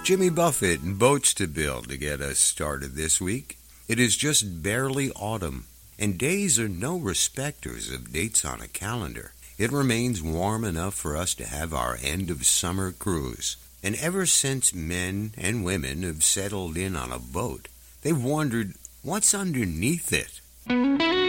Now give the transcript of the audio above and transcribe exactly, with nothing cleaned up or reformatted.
Jimmy Buffett and boats to build to get us started this week. It is just barely autumn, and days are no respecters of dates on a calendar. It remains warm enough for us to have our end of summer cruise. And ever since men and women have settled in on a boat, they've wondered what's underneath it.